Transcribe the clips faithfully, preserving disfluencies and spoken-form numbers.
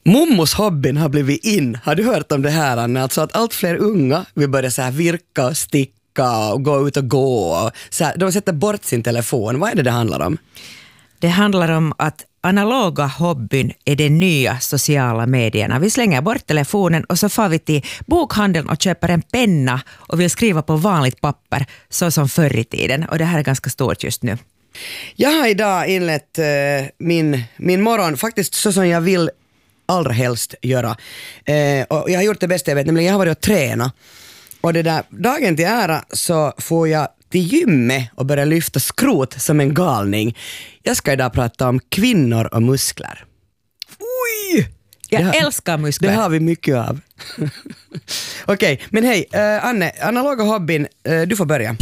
Mummos hobbyn har blivit in. Har du hört om det här, Anna? Alltså att allt fler unga vill börja så här virka och sticka och gå ut och gå. Och så här, de sätter bort sin telefon. Vad är det det handlar om? Det handlar om att analoga hobbyn är de nya sociala medierna. Vi slänger bort telefonen och så får vi till bokhandeln och köper en penna och vill skriva på vanligt papper så som förr i tiden. Och det här är ganska stort just nu. Jag har idag inlett uh, min, min morgon faktiskt så som jag vill allra helst göra. Uh, och jag har gjort det bästa jag vet, nämligen jag har varit och tränat. Och det där, dagen till ära så får jag till gymmet och börja lyfta skrot som en galning. Jag ska idag prata om kvinnor och muskler. Oj! Jag har, älskar muskler. Det har vi mycket av. Okej, okay, men hej, uh, Anne, analoga hobbyn, uh, du får börja.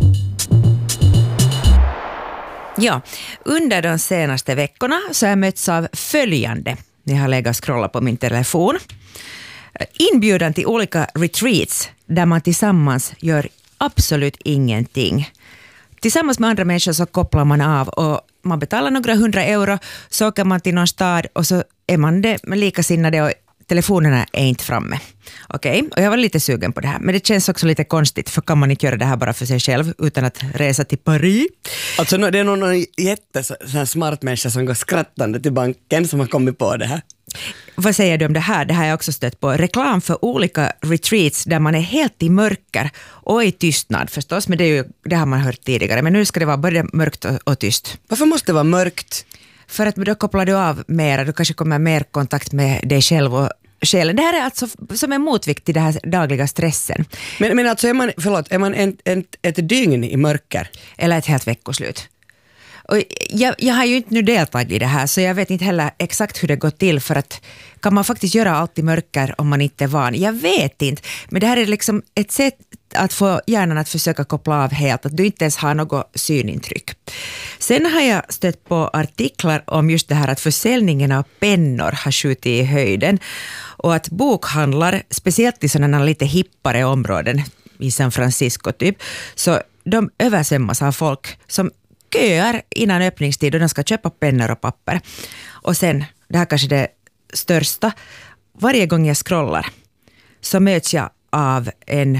Ja, under de senaste veckorna så har jag mötts av följande. Jag har legat och scrollat på min telefon. Inbjudan till olika retreats där man tillsammans gör absolut ingenting. Tillsammans med andra människor så kopplar man av och man betalar några hundra euro, så åker man till någon stad och så är man det med likasinnade och telefonerna är inte framme. Okej, okay. Och jag var lite sugen på det här, men det känns också lite konstigt, för kan man inte göra det här bara för sig själv utan att resa till Paris? Alltså det är någon jättesmart människa som går skrattande till banken som har kommit på det här. Vad säger du om det här? Det här har jag också stött på. Reklam för olika retreats där man är helt i mörker och i tystnad förstås, men det, är ju, det har man hört tidigare. Men nu ska det vara både mörkt och, och tyst. Varför måste det vara mörkt? För att då kopplar du av mer, du kanske kommer mer kontakt med dig själv och själen. Det här är alltså som en motvikt till den här dagliga stressen. Men, men alltså är man, förlåt, är man en, en, ett dygn i mörker? Eller ett helt veckoslut. Och jag, jag har ju inte nu deltagit i det här, så jag vet inte heller exakt hur det går till, för att kan man faktiskt göra allt i mörker om man inte är van? Jag vet inte, men det här är liksom ett sätt att få hjärnan att försöka koppla av helt, att du inte ens har något synintryck. Sen har jag stött på artiklar om just det här att försäljningen av pennor har skjutit i höjden och att bokhandlar, speciellt i sådana lite hippare områden i San Francisco typ, så de översvämmas av folk som köar innan öppningstid och de ska köpa pennor och papper. Och sen, det här kanske det största, varje gång jag scrollar så möts jag av en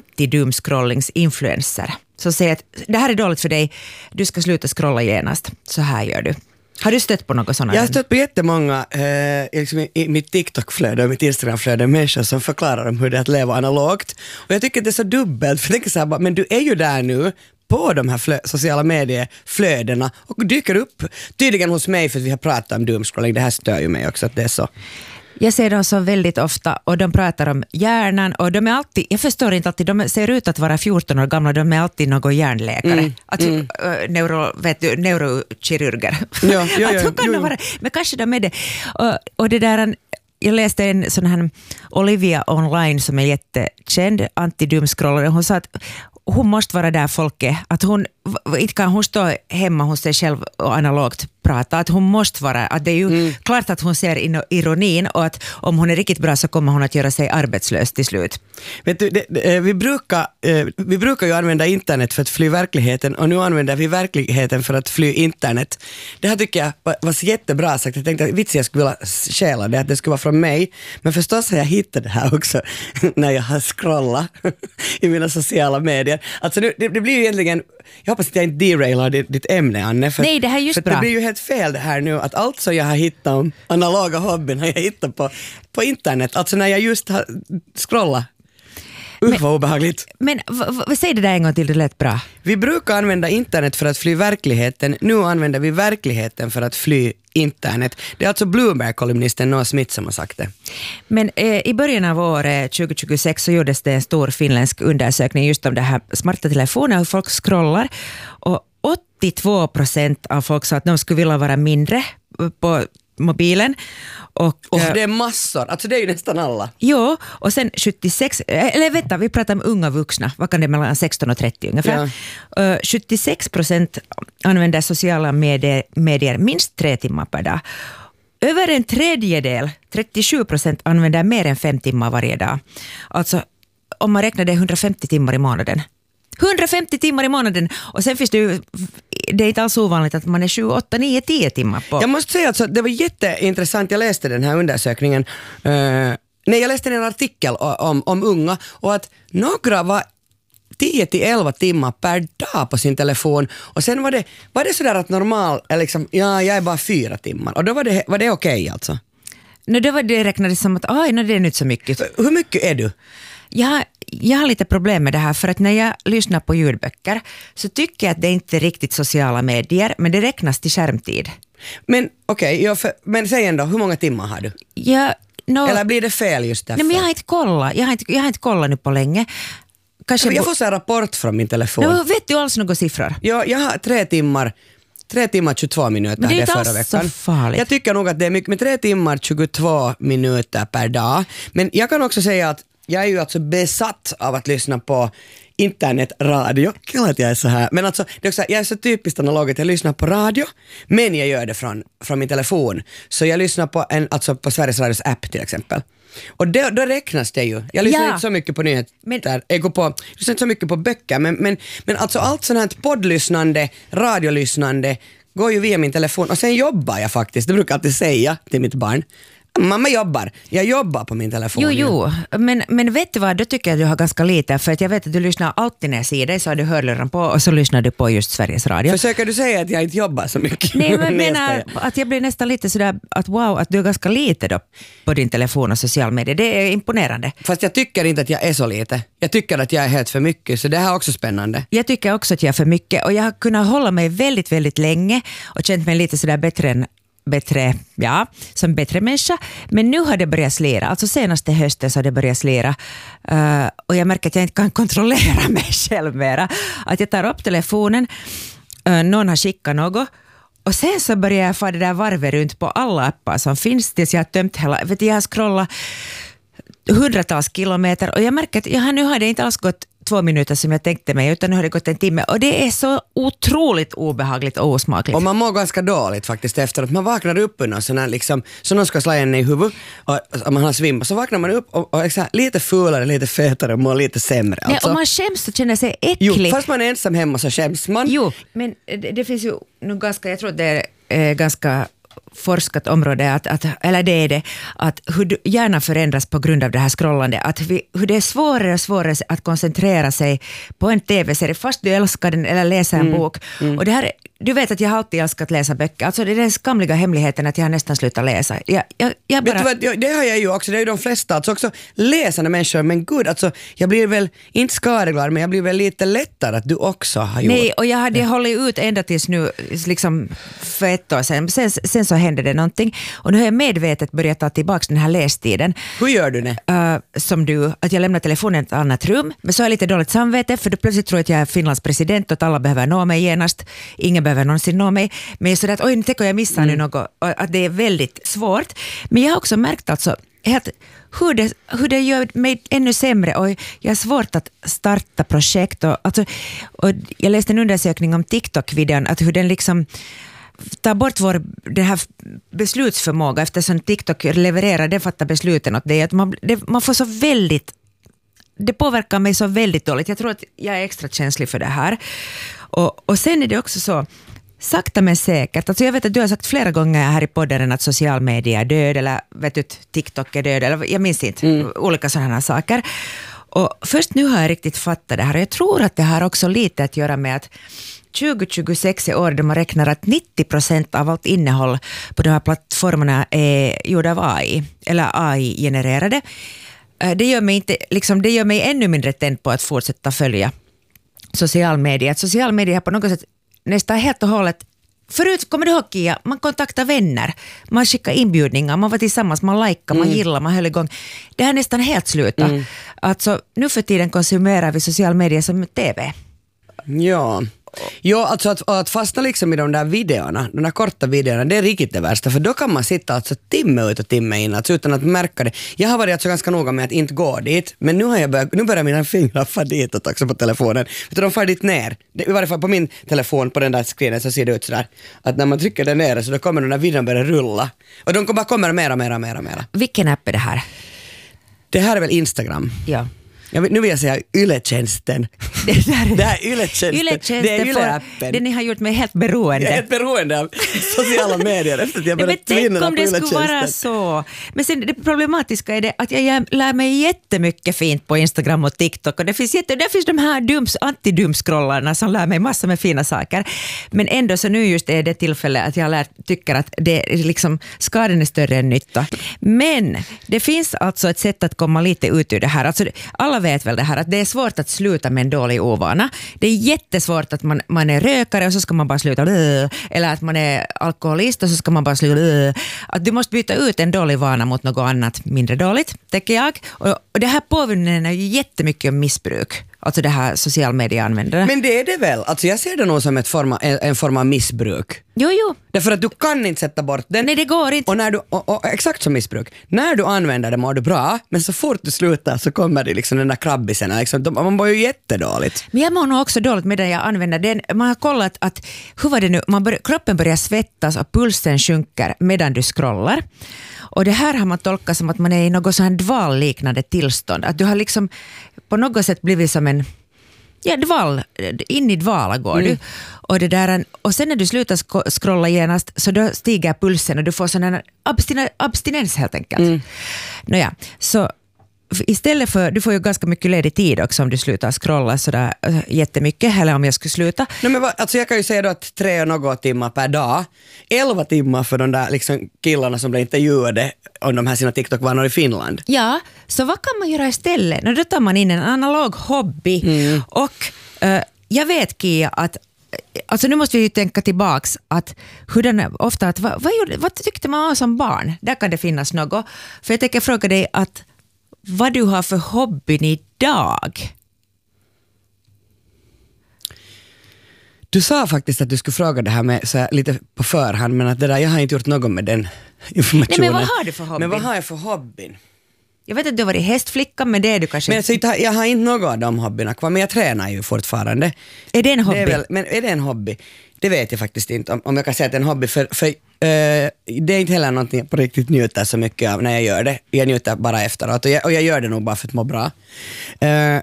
anti-doomscrollings-influencer som säger att det här är dåligt för dig, du ska sluta scrolla genast. Så här gör du. Har du stött på något sådant? Jag har stött på jättemånga eh, liksom i, i mitt TikTok-flöde och mitt Instagram-flöde människor som förklarar om hur det är att leva analogt. Och jag tycker att det är så dubbelt, för jag tänker så här, men du är ju där nu på de här flö- sociala medieflödena och dyker upp tydligen hos mig för att vi har pratat om doomscrolling. Det här stör ju mig också att det är så. Jag ser dem så väldigt ofta och de pratar om hjärnan och de är alltid, jag förstår inte alltid, de ser ut att vara fjorton år gamla, de är alltid någon hjärnläkare. Mm, att, mm. uh, neuro, vet du, neurokirurger. Ja, ja, ja, att, hur kan jo, de vara? Men kanske de är det. Och, och det där, jag läste en sån här Olivia online som är jättekänd anti-doomscrollare. Hon sa att hon måste vara där folket, att hon inte kan hon stå hemma hos sig själv och analogt prata, att hon måste vara, att det är ju mm. klart att hon ser ironin och att om hon är riktigt bra så kommer hon att göra sig arbetslös till slut. Vet du, det, det, vi, brukar, eh, vi brukar ju använda internet för att fly verkligheten och nu använder vi verkligheten för att fly internet. Det här tycker jag var, var så jättebra sagt. Jag tänkte att vits jag skulle vilja stjäla det, att det skulle vara från mig, men förstås har jag hittat det här också när jag har scrollat i mina sociala medier. Alltså nu, det, det blir ju egentligen, jag hoppas att jag inte derailar ditt, ditt ämne, Anne. För, Nej, det här är just för bra. Det blir ju helt fel det här nu, att allt som jag har hittat om analoga hobbyn har jag hittat på, på internet. Alltså när jag just har scrollat. Usch vad obehagligt. Men v- v- säg det där en gång till, det lät bra. Vi brukar använda internet för att fly verkligheten. Nu använder vi verkligheten för att fly internet. Det är alltså Bloomberg-kolumnisten Noah Smith som har sagt det. Men eh, i början av året tjugo tjugosex så gjordes det en stor finländsk undersökning just om det här smarta telefoner, hur folk scrollar. Och åttiotvå procent av folk sa att de skulle vilja vara mindre på mobilen. Och, oh, det är massor, alltså det är ju nästan alla. Jo, och sen sjuttiosex, eller vänta, vi pratar om unga vuxna, vad kan det mellan sexton och trettio ungefär. Ja. Uh, sjuttiosex procent använder sociala medier, medier minst tre timmar per dag. Över en tredjedel, trettiosju procent använder mer än fem timmar varje dag. Alltså om man räknar det hundrafemtio timmar i månaden. hundrafemtio timmar i månaden, och sen finns det ju det är inte alls ovanligt att man är sju, åtta, nio, tio timmar på. Jag måste säga att det var jätteintressant, jag läste den här undersökningen. Uh, nej, jag läste en artikel om, om unga och att några var tio till elva timmar per dag på sin telefon och sen var det, var det sådär att normal, liksom, ja, jag är bara fyra timmar och då var det, var det okej okay, alltså? No, då var det räknades som att oj, no, det är inte så mycket. Hur mycket är du? Jag, jag har lite problem med det här för att när jag lyssnar på ljudböcker så tycker jag att det inte är riktigt sociala medier, men det räknas till skärmtid. Men okej, okay, men säg ändå, hur många timmar har du? Ja, no, eller blir det fel just därför? Nej, men jag har inte kollat, jag har inte, jag har inte kollat nu på länge. Kanske jag får så en rapport från min telefon. No, vet du alls några siffror? Ja, jag har tre timmar, tre timmar tjugotvå minuter. Men det är inte förra alls veckan. så farligt. Jag tycker nog att det är mycket, med tre timmar tjugotvå minuter per dag. Men jag kan också säga att jag är ju alltså besatt av att lyssna på internetradio. Kul att jag är så här. Men alltså, det är också, jag är så typiskt analog att jag lyssnar på radio, men jag gör det från, från min telefon. Så jag lyssnar på, en, alltså på Sveriges Radios app till exempel. Och det, då räknas det ju. Jag lyssnar ja. inte så mycket på nyheter. Men, jag går på, jag lyssnar inte så mycket på böcker. Men, men, men alltså allt sånt här poddlyssnande, radiolyssnande går ju via min telefon. Och sen jobbar jag faktiskt. Det brukar jag alltid säga till mitt barn. Mamma jobbar. Jag jobbar på min telefon. Jo, jo. Men, men vet du vad, då tycker jag att du har ganska lite. För att jag vet att du lyssnar alltid när jag ser dig, så har du hörluren på och så lyssnar du på just Sveriges Radio. Försöker du säga att jag inte jobbar så mycket? Nej, men menar att jag blir nästan lite sådär att wow, att du är ganska lite då på din telefon och social media. Det är imponerande. Fast jag tycker inte att jag är så lite. Jag tycker att jag är helt för mycket, så det här är också spännande. Jag tycker också att jag är för mycket och jag har kunnat hålla mig väldigt, väldigt länge och känt mig lite sådär bättre än bättre, ja, som bättre människa. Men nu har det börjat slira. Alltså senaste hösten så har det börjat slira. Uh, och jag märker att jag inte kan kontrollera mig själv mera. Att jag tar upp telefonen, uh, någon har skickat något och sen så börjar jag få det där varvet runt på alla appar som finns tills jag har tömt hela, vet du, jag har scrollat hundratals kilometer och jag märker att ja, nu har det inte alls gått två minuter som jag tänkte mig, utan nu har det gått en timme och det är så otroligt obehagligt och osmakligt. Och man mår ganska dåligt faktiskt efteråt. Man vaknar upp under sån här liksom, så någon ska slå en i huvudet och, och man har svimmat, så vaknar man upp och, och liksom, lite fulare, lite fetare och mår lite sämre. Nej, alltså. Och man skäms och känner sig äcklig. Jo, fast man är ensam hemma så skäms man. Jo, men det, det finns ju nu ganska, jag tror det är eh, ganska forskat område, att, att, eller det är det, att hur hjärnan förändras på grund av det här scrollandet, att vi, hur det är svårare och svårare att koncentrera sig på en tv-serie fast du älskar den eller läsa en mm. bok. Mm. Och det här, du vet att jag har alltid älskat läsa böcker, alltså det är den skamliga hemligheten att jag har nästan slutat läsa. Jag, jag, jag bara... Vet du vad, det har jag ju också, det är ju de flesta, alltså också läsande människor, men gud, alltså jag blir väl inte skadeglad, men jag blir väl lite lättare att du också har gjort. Nej, och jag hade ja. hållit ut ända tills nu, liksom för ett år sedan, sen, sen så hände det någonting, och nu har jag medvetet börjat ta tillbaka den här lästiden. Hur gör du det? Uh, som du, att jag lämnar telefonen i ett annat rum, men så har jag lite dåligt samvete, för då plötsligt tror jag att jag är Finlands president och att alla behöver nå mig genast, ingen behöver någonsin nå mig, men jag är sådär att oj, nu tänker jag missar mm. nu något, och att det är väldigt svårt. Men jag har också märkt alltså helt, hur, det, hur det gör mig ännu sämre, och jag har svårt att starta projekt, och, alltså, och jag läste en undersökning om TikTok-videon, att hur den liksom tar bort vår den här beslutsförmåga, eftersom TikTok levererar, det fattar besluten åt dig, att man, det, man får så väldigt, det påverkar mig så väldigt dåligt. Jag tror att jag är extra känslig för det här. Och, och sen är det också så, sakta men säkert, alltså jag vet att du har sagt flera gånger här i podden att social media är död, eller vet du, TikTok är död, eller jag minns inte, mm. olika sådana saker. Och först nu har jag riktigt fattat det här, och jag tror att det har också lite att göra med att tjugo tjugosex är år då man räknar att nittio procent av allt innehåll på de här plattformarna är gjorda av A I, eller A I-genererade. Det gör mig inte, liksom, det gör mig ännu mindre tänd på att fortsätta följa social media. Att social media på något sätt nästan helt och hållet, förut, kommer du ihåg Kia, man kontaktar vänner, man skickar inbjudningar, man var tillsammans, man likar, man mm. gillar, man höll igång. Det här är nästan helt slutat. Mm. Alltså, nu för tiden konsumerar vi social media som T V. Ja. Ja, alltså att, att fastna liksom i de där videorna, de där korta videorna, det är riktigt det värsta, för då kan man sitta alltså timme ut och timme in, alltså utan att märka det. Jag har varit alltså ganska noga med att inte gå dit, men nu har jag börjat, nu börjar mina fingrar fara ditåt också på telefonen. Vet du, de far dit ner. Det, i varje fall på min telefon, på den där screenen, så ser det ut sådär, att när man trycker den ner så då kommer den där videon börja rulla. Och de bara kommer mera, mera, mera, mera. Vilken app är det här? Det här är väl Instagram? Ja. Jag vet, nu vill jag säga Yle-tjänsten. Det, där, det här Yle-tjänsten, Yle-tjänsten det är Yle-appen. Den har gjort mig helt beroende. Jag är helt beroende av sociala medier efter att jag Nej, men tänk om det skulle vara Yle-tjänsten. så. Men sen det problematiska är det att jag lär mig jättemycket fint på Instagram och TikTok och det finns, jätte, där finns de här dums, anti-dumscrollarna som lär mig massor med fina saker. Men ändå så nu just är det tillfälle att jag lär, tycker att det är liksom, skadan är större än nytta. Men det finns alltså ett sätt att komma lite ut ur det här. Alltså, alla vet väl det här att det är svårt att sluta med en dålig ovana. Det är jättesvårt att man, man är rökare och så ska man bara sluta. Eller att man är alkoholist och så ska man bara sluta. Att du måste byta ut en dålig vana mot något annat mindre dåligt, tänker jag. Och, och det här påminner ju jättemycket om missbruk. Alltså det här social media-användare. Men det är det väl? Alltså jag ser det nog som ett form, en, en form av missbruk. Jo, jo. Därför att du kan inte sätta bort den. Nej, det går inte. Och när du, och, och, exakt som missbruk. När du använder det mår du bra, men så fort du slutar så kommer det liksom den där krabbisen. Liksom, man mår ju jättedåligt. Men jag mår nog också dåligt med det jag använder. Den, man har kollat att hur var det nu? Man bör, kroppen börjar svettas och pulsen sjunker medan du scrollar. Och det här har man tolkat som att man är i något sån här dvalliknande tillstånd. Att du har liksom på något sätt blivit som en ja, dval, in i dvala går mm. du. Och, det där, och sen när du slutar scrolla genast så då stiger pulsen och du får sån här abstin- abstinens helt enkelt. Mm. Nåja, så istället för, du får ju ganska mycket ledig tid också om du slutar scrolla sådär jättemycket, eller om jag skulle sluta. No, men vad, alltså jag kan ju säga då att tre och något timmar per dag, elva timmar för de där liksom killarna som blev intervjuade om de här sina TikTok-vanor i Finland. Ja, så vad kan man göra istället? No, då tar man in en analog hobby mm. och uh, jag vet Kia att alltså nu måste vi ju tänka tillbaks att hur den, ofta att vad, vad, gjorde, vad tyckte man som barn? Där kan det finnas något. För jag tänker fråga dig att vad du har för hobbyn idag? Du sa faktiskt att du skulle fråga det här med så här, lite på förhand, men att det där, jag har inte gjort något med den informationen. Nej, men vad har du för hobbyn? Men vad har jag för hobbyn? Jag vet att du har varit hästflicka, men det är du kanske men alltså, jag har inte något av de hobbyerna kvar, men jag tränar ju fortfarande. Är det en hobby? Det är väl, men är det en hobby? Det vet jag faktiskt inte om, om jag kan säga att det är en hobby, för, för uh, det är inte heller någonting jag på riktigt njuter så mycket av när jag gör det. Jag njuter bara efteråt och jag, och jag gör det nog bara för att må bra. Uh,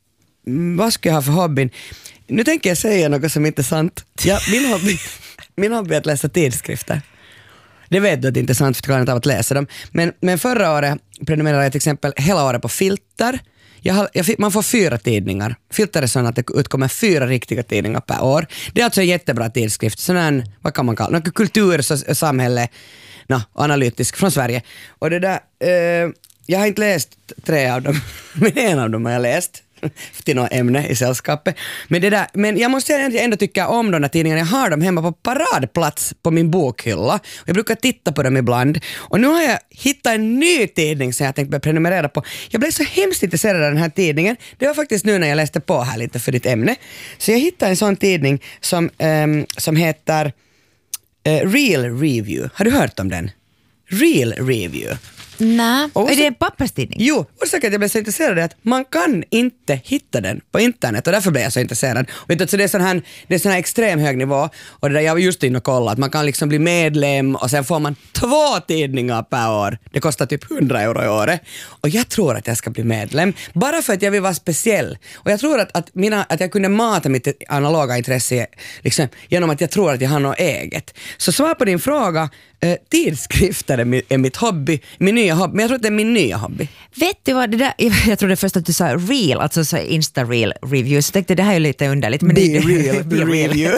vad ska jag ha för hobbyn? Nu tänker jag säga något som inte är sant. Ja, min, hobby, min hobby är att läsa tidskrifter. Det vet du att det inte är sant, för jag klarar inte av att läsa dem. Men, men förra året prenumererade jag till exempel hela året på Filter. Jag har, jag, man får fyra tidningar. Filter är sån att det utkommer fyra riktiga tidningar per år. Det är alltså en jättebra tidskrift. Sån här, vad kan man kalla det? Kultur, så, samhälle, no, analytisk från Sverige. Och det där, eh, jag har inte läst tre av dem, men en av dem har jag läst till något ämne i sällskapet. Men, det där, men jag måste säga att jag ändå tycker om de här tidningarna. Jag har dem hemma på paradplats på min bokhylla. Jag brukar titta på dem ibland. Och nu har jag hittat en ny tidning som jag tänkte prenumerera på. Jag blev så hemskt intresserad av den här tidningen. Det var faktiskt nu när jag läste på här lite för ditt ämne. Så jag hittade en sån tidning som, um, som heter uh, Real Review. Har du hört om den? Real Review. Nej, är det en papperstidning? Jo, orsaken att jag blev så intresserad är att man kan inte hitta den på internet och därför blev jag så intresserad. Och vet du, så det är sån här, det är sån här extrem hög nivå och det där jag var just inne och kollade att man kan liksom bli medlem och sen får man två tidningar per år. Det kostar typ hundra euro i året. Och jag tror att jag ska bli medlem bara för att jag vill vara speciell. Och jag tror att, att, mina, att jag kunde mata mitt analoga intresse liksom, genom att jag tror att jag har något eget. Så svar på din fråga, eh, tidskrifter är, mi, är mitt hobby, min nya hobby, men jag tror att det är min nya hobby. Vet du vad det där, jag trodde först att du sa real, alltså så Insta-reel reviews, jag tänkte det här är lite underligt. Men be real, be real.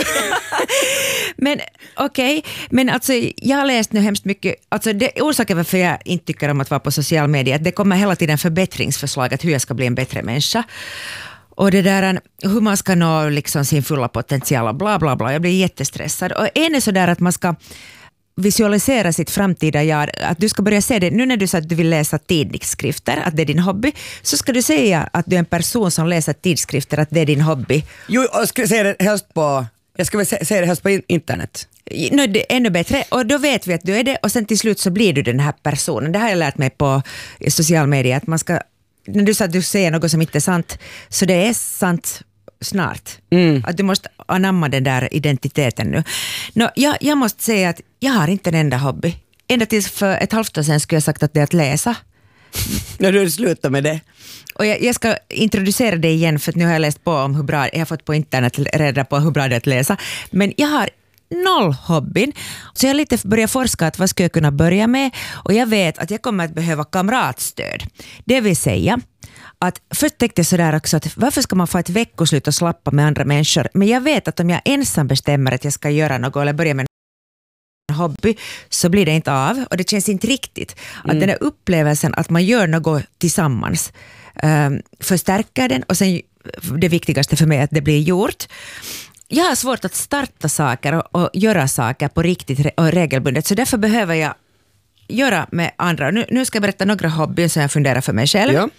Men okej, okay. Men alltså jag har läst nu hemskt mycket, alltså det orsaken varför jag inte tycker om att vara på social media, att det kommer hela tiden förbättringsförslag att hur jag ska bli en bättre människa. Och det där hur man ska nå liksom sin fulla potential och bla bla bla, jag blir jättestressad. Och en är så där att man ska visualisera sitt framtida jag, att du ska börja se det, nu när du sa att du vill läsa tidningsskrifter, att det är din hobby, så ska du säga att du är en person som läser tidskrifter, att det är din hobby. Jo, jag ska säga det helst på, jag ska väl säga det helst på internet. No, det är ännu bättre, och då vet vi att du är det, och sen till slut så blir du den här personen. Det har jag lärt mig på social media, att man ska, när du sa att du säger något som inte är sant, så det är sant snart. Mm. Att du måste anamma den där identiteten nu. No, jag, jag måste säga att jag har inte en enda hobby. Ända tills för ett halvt år sedan skulle jag sagt att det är att läsa. När du slutar med det. Och jag, jag ska introducera det igen för att nu har jag läst på om hur bra, jag har fått på internet reda på hur bra det är att läsa. Men jag har noll hobbyn. Så jag har lite börjat forska att vad ska jag kunna börja med. Och jag vet att jag kommer att behöva kamratstöd. Det vill säga att först tänkte jag sådär också att varför ska man få ett veckoslut och slappa med andra människor? Men jag vet att om jag ensam bestämmer att jag ska göra något eller börja med en hobby så blir det inte av. Och det känns inte riktigt. Att mm. den där upplevelsen att man gör något tillsammans um, förstärker den. Och sen det viktigaste för mig är att det blir gjort. Jag har svårt att starta saker och, och göra saker på riktigt och regelbundet. Så därför behöver jag göra med andra. Nu, nu ska jag berätta några hobbyer som jag funderar för mig själv. Ja.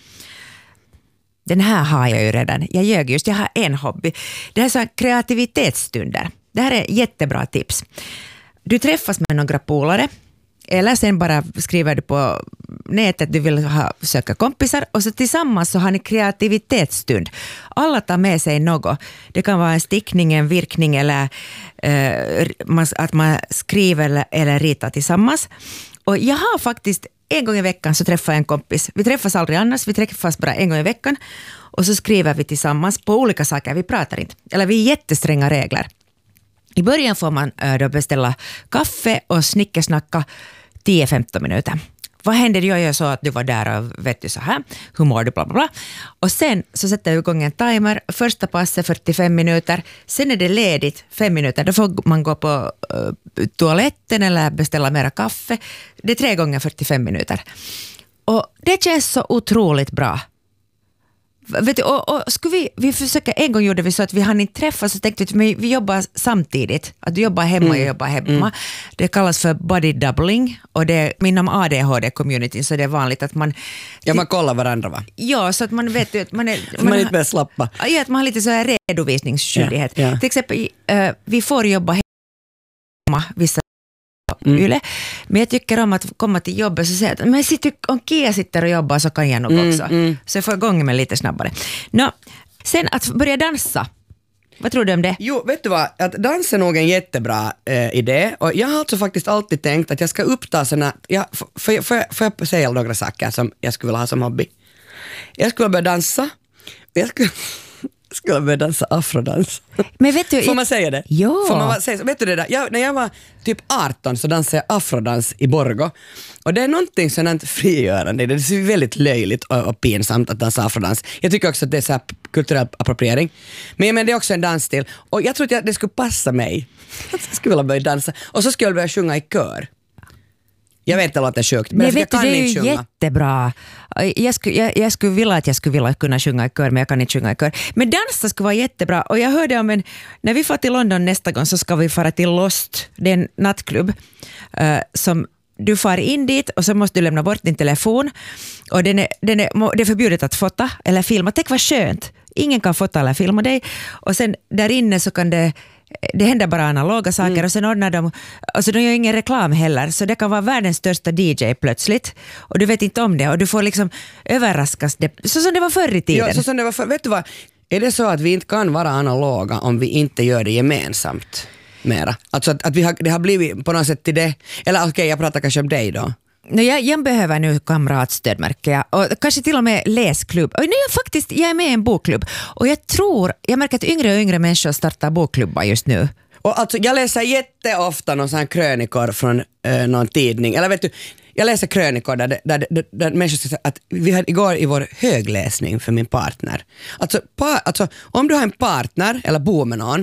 Den här har jag ju redan. Jag ljög just, jag har en hobby. Det här är så kreativitetsstunder. Det här är jättebra tips. Du träffas med några polare. Eller sen bara skriver du på nätet att du vill ha, söka kompisar och så tillsammans så har ni kreativitetsstund. Alla tar med sig något. Det kan vara en stickning, en virkning eller eh, att man skriver eller, eller ritar tillsammans. Och jag har faktiskt en gång i veckan så träffar jag en kompis. Vi träffas aldrig annars, vi träffas bara en gång i veckan och så skriver vi tillsammans på olika saker. Vi pratar inte. Eller vi är jättestränga regler. I början får man äh, då beställa kaffe och snickesnacka tio till femton minuter. Vad händer? Jag gör så att du var där och vet du så här. Hur mår du? Bla, bla, bla. Och sen så sätter jag igång en timer. Första passet fyrtiofem minuter. Sen är det ledigt fem minuter. Då får man gå på uh, toaletten eller beställa mera kaffe. Det är tre gånger fyrtiofem minuter. Och det känns så otroligt bra. Vet du, och, och skulle vi, vi försöka, en gång gjorde vi så att vi hann inte träffas så tänkte vi att vi jobbar samtidigt. Att du jobbar hemma och mm. jag jobbar hemma. Mm. Det kallas för body doubling och det inom A D H D-communityn så det är vanligt att man... Ja, man kollar varandra va? Ja, så att man vet att man är... Man, man är inte mer slappa. Ja, att man har lite så här redovisningsskyldighet. Ja, ja. Till exempel, uh, vi får jobba hemma vissa Mm. Yle. Men jag tycker om att komma till jobbet och säga att men sitter, om Kia sitter och jobbar så kan jag nog mm, också. Mm. Så jag får igång mig lite snabbare. Nå, sen att börja dansa. Vad tror du om det? Jo, vet du vad? Att dansa är nog en jättebra eh, idé. Och jag har alltså faktiskt alltid tänkt att jag ska uppta såna... Ja, får, får, får, jag, får jag säga några saker som jag skulle vilja ha som hobby? Jag skulle börja dansa. Jag skulle... skulle börja dansa afrodans. Men vet du, får man säga det? Jo. Får man säga så? Vet du det där? Jag, när jag var typ arton så dansade jag afrodans i Borgo. Och det är någonting sådant frigörande. Det är väldigt löjligt och, och pinsamt att dansa afrodans. Jag tycker också att det är så här kulturell appropriering. Men, men det är också en dansstil. Och jag tror att det skulle passa mig. Jag skulle vilja börja dansa. Och så skulle jag börja sjunga i kör. Jag vet inte att det låter sjukt, men, men jag kan du, det är inte ju sjunga. Jättebra. Jag skulle, jag, jag skulle vilja att jag skulle vilja kunna sjunga i kör, men jag kan inte sjunga i kör. Men dansa skulle vara jättebra. Och jag hörde om en, när vi får till London nästa gång så ska vi fara till Lost. Det är en nattklubb uh, som du far in dit och så måste du lämna bort din telefon. Och den är, den är, det är förbjudet att fota eller filma. Tänk vad skönt. Ingen kan fota eller filma dig. Och sen där inne så kan det det händer bara analoga saker mm. och sen ordnar de, alltså de gör ingen reklam heller så det kan vara världens största D J plötsligt och du vet inte om det och du får liksom överraskas det, så som det var förr i tiden. Ja, så som det var förr. Vet du vad, är det så att vi inte kan vara analoga om vi inte gör det gemensamt mera? Alltså att, att vi har, det har blivit på något sätt till det, eller okej okay, jag pratar kanske om dig då. No, jag, jag behöver nu kamratstöd märker jag. Och kanske till och med läsklubb. Och nu är jag faktiskt, jag är med i en bokklubb. Och jag tror, jag märker att yngre och yngre människor startar bokklubbar just nu. Och alltså, jag läser jätteofta någon sån här krönikor från eh, någon tidning. Eller vet du, jag läser krönikor där, där, där, där människor säger att vi hade igår i vår högläsning för min partner. Alltså, pa, alltså om du har en partner eller bor med någon,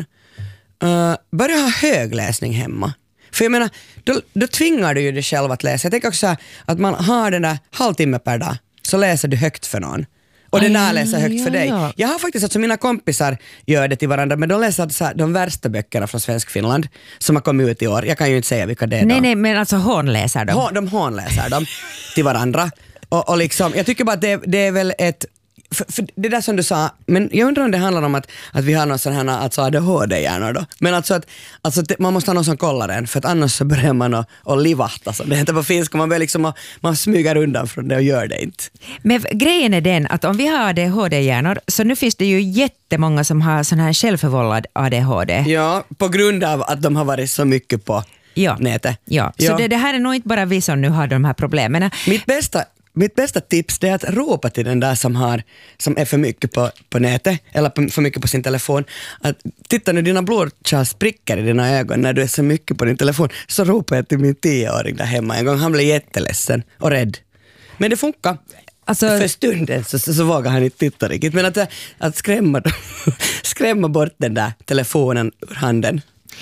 uh, börja ha högläsning hemma. För jag menar, då, då tvingar du ju dig själv att läsa. Jag tänker också att man har den där halvtimme per dag, så läser du högt för någon. Och den där läser högt ja, för dig. Ja. Jag har faktiskt, alltså mina kompisar gör det till varandra, men de läser alltså de värsta böckerna från Svensk Finland som har kommit ut i år. Jag kan ju inte säga vilka det är. Nej, då. nej, men alltså hånläser de. Hon, de hånläser dem till varandra. Och, och liksom, jag tycker bara att det, det är väl ett... För, för det där som du sa, men jag undrar om det handlar om att, att vi har någon sån här alltså A D H D-hjärnor då. Men alltså att alltså det, man måste ha någon som kollar en, för att annars så börjar man att, att livahta som det heter på finska. Man börjar liksom, man smyger undan från det och gör det inte. Men grejen är den att om vi har A D H D-hjärnor så nu finns det ju jättemånga som har sån här självförvållad A D H D. Ja, på grund av att de har varit så mycket på ja. nätet. Ja, så ja. Det, det här är nog inte bara vi som nu har de här problemen. Mitt bästa mitt bästa tips det är att ropa till den där som, har, som är för mycket på, på nätet eller på, för mycket på sin telefon. Att, titta nu, dina blodkärl spricker i dina ögon när du är så mycket på din telefon. Så ropar jag till min tioåring där hemma en gång. Han blev jätteledsen och rädd. Men det funkar. Alltså, för stunden så, så, så vågar han inte titta riktigt. Men att, att skrämma, skrämma bort den där telefonen ur handen.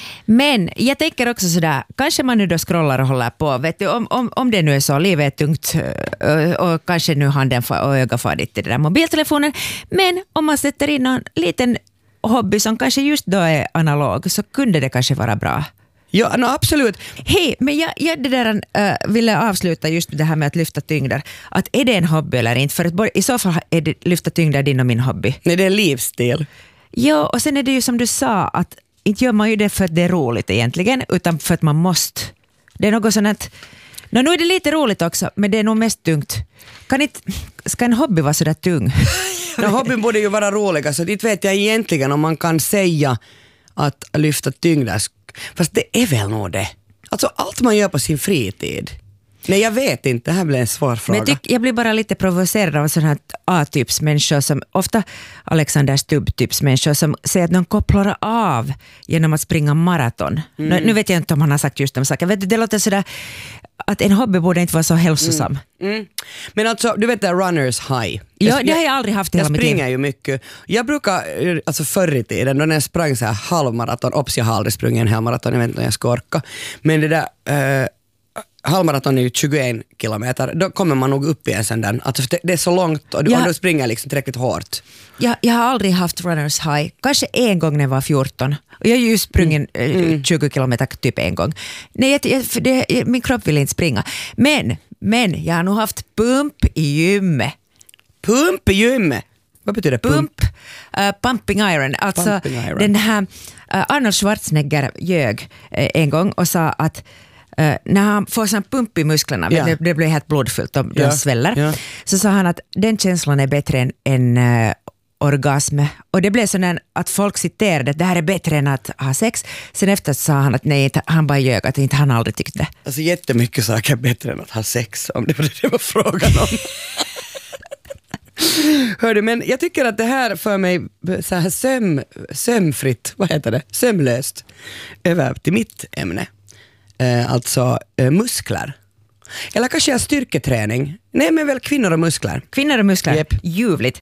Men jag tänker också sådär, kanske man nu då scrollar och håller på, vet du, om, om, om det nu är så, livet är tungt och, och kanske nu handen och ögat far dit till den där mobiltelefonen, men om man sätter in en liten hobby som kanske just då är analog så kunde det kanske vara bra. Ja, no, absolut. Hej, men jag, jag det där, äh, ville avsluta just det här med att lyfta tyngder. Att är det en hobby eller inte? För att i så fall är det lyfta tyngder din och min hobby. Nej, det är en livsstil. Ja, och sen är det ju som du sa att inte gör man ju det för att det är roligt egentligen, utan för att man måste. Det är något sånt att, no, nu är det lite roligt också, men det är nog mest tungt. Kan inte, ska en hobby vara sådär tung? No, hobbyn borde ju vara roliga, så det vet jag egentligen om man kan säga att lyfta tyngder. Fast det är väl nog det. Alltså allt man gör på sin fritid. Nej, jag vet inte. Det här blir en svår fråga. Men jag, tyck, jag blir bara lite provocerad av sådana här A-typsmänniskor som ofta Alexander Stubb-typsmänniskor som säger att de kopplar av genom att springa maraton. Mm. Nu, nu vet jag inte om han har sagt just de saker. Vet du, det låter sådär att en hobby borde inte vara så hälsosam. Mm. Mm. Men alltså, du vet det runners high. Ja, det har jag aldrig haft hela mitt liv. Jag springer ju mycket. Jag brukar, alltså förr i tiden, då när jag sprang så här halvmaraton, ops, jag har aldrig sprungit en halvmaraton, jag vet inte om jag ska orka. Men det där... Uh, halvmaraton är ju tjugoen kilometer, då kommer man nog upp i en sån där, alltså det, det är så långt och du, jag, och du springer liksom tillräckligt hårt. Jag, jag har aldrig haft runners high, kanske en gång när jag var fjorton och jag har ju sprungit mm. tjugo kilometer typ en gång. Nej, jag, för det, min kropp vill inte springa. Men, men jag har nog haft pump i gymmet. Pump i gymmet? Vad betyder pump? Pump, uh, pumping iron. Alltså pumping iron. Den här uh, Arnold Schwarzenegger ljög uh, en gång och sa att Uh, när han får sån pump i musklerna, ja. det, det blir helt blodfyllt och de ja. sväller, ja. så sa han att den känslan är bättre än, än uh, orgasm. Och det blev sån att folk citerade att det här är bättre än att ha sex. Sen efter sa han att nej, han bara ljög, att inte han aldrig tyckte. Alltså jättemycket saker är bättre än att ha sex, om det var det var frågan om. Hörde, men jag tycker att det här för mig så här söm, sömfritt, vad heter det? Sömlöst över till mitt ämne. Eh, alltså eh, muskler. Eller kanske styrketräning. Nej, men väl kvinnor och muskler. Kvinnor och muskler, yep. Ljuvligt.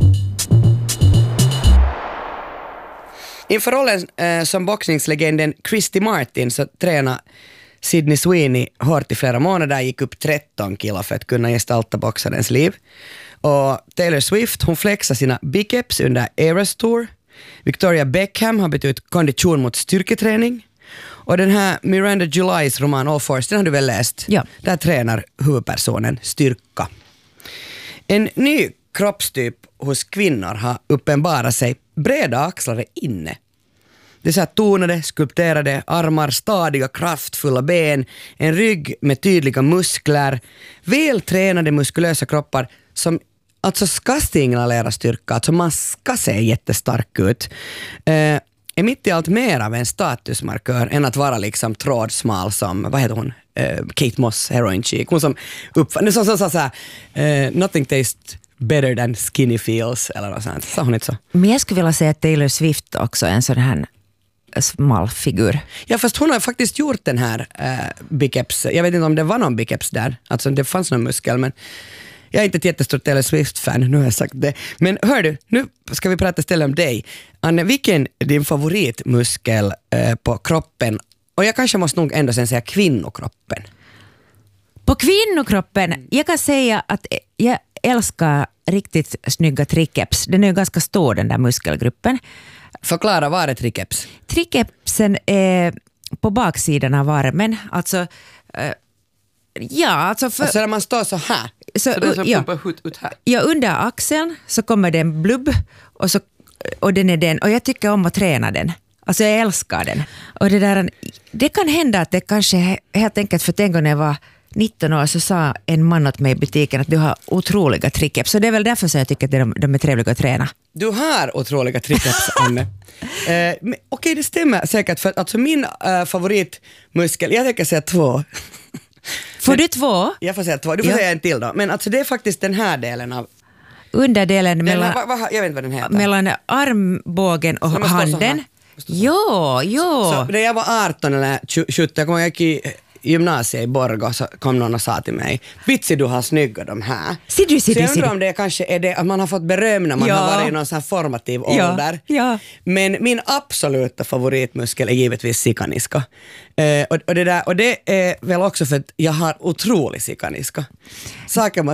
Inför rollen eh, som boxningslegenden Christy Martin så tränar Sydney Sweeney hårt i flera månader, gick upp tretton kilo för att kunna gestalta boxarens liv. Och Taylor Swift, hon flexar sina biceps under Eras Tour. Victoria Beckham har bytt ut kondition mot styrketräning. Och den här Miranda Julys roman All Force, den har du väl läst? Ja. Där tränar huvudpersonen styrka. En ny kroppstyp hos kvinnor har uppenbarat sig. Breda axlar är inne. Det är så här tonade, skulpterade armar, stadiga, kraftfulla ben, en rygg med tydliga muskler, vältränade muskulösa kroppar som alltså ska signalera styrka, alltså man ska se jättestark ut. Eh, är mitt i allt mer av en statusmarkör än att vara liksom trådsmal som, vad heter hon? Uh, Kate Moss, Heroin Chic. Hon som uppfann, som sa så, så, så, så, uh, nothing tastes better than skinny feels, eller något sånt. Sa hon inte så? Men jag skulle vilja säga att Taylor Swift också är en sån här smal figur. Ja, fast hon har faktiskt gjort den här uh, biceps. Jag vet inte om det var någon biceps där. Alltså det fanns någon muskel, men jag är inte ett jättestort Taylor Swift-fan, nu har jag sagt det. Men hör du, nu ska vi prata istället om dig. Anne, vilken är din favoritmuskel eh, på kroppen? Och jag kanske måste nog ändå sen säga kvinnokroppen. På kvinnokroppen, jag kan säga att jag älskar riktigt snygga triceps. Den är ju ganska stor, den där muskelgruppen. Förklara, vad är triceps? Tricepsen är på baksidan av armen, alltså... Eh, Ja, alltså för, alltså när man står så här. Så, så det är som ja, ut, ut här. Ja, under axeln så kommer det en blubb och, så, och den är den. Och jag tycker om att träna den. Alltså jag älskar den. Och det, där, det kan hända att det kanske helt enkelt för en gång när jag var nitton år så sa en man åt mig i butiken att du har otroliga triceps. Så det är väl därför som jag tycker att de, de är trevliga att träna. Du har otroliga triceps, Anne. eh, Okej, okay, det stämmer säkert. För alltså min äh, favoritmuskel, jag tänker säga två. Får Men, du två? Jag får säga två, du får Ja. säga en till då. Men alltså det är faktiskt den här delen av... Underdelen Den mellan, här, vad, vad, jag vet inte vad den heter. mellan armbågen och Så man står så handen. här. Jo, jo. Så när jag var arton eller tjugo, jag kommer jag gick i gymnasiet i Borgå, så kom någon och sa till mig, vitsi du har snygga de här. Ser du, ser så du, jag ser undrar du. om det kanske är det att man har fått beröm när man Ja. har varit i någon sån här formativ Ja, ålder. ja. Men min absoluta favoritmuskel är givetvis sikaniska. Eh, och, och, det där, och det är väl också för att jag har otrolig sikaniska. Saker man